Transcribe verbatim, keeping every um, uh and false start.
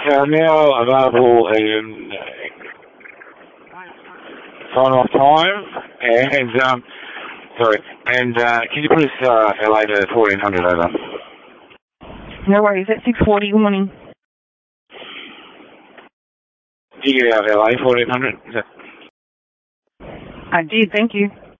uh, now available in time off time, and, um, sorry, and, uh, can you please, uh, L A to fourteen hundred over? No worries, at six forty, good morning. Did you get out L A fourteen hundred? I did, thank you.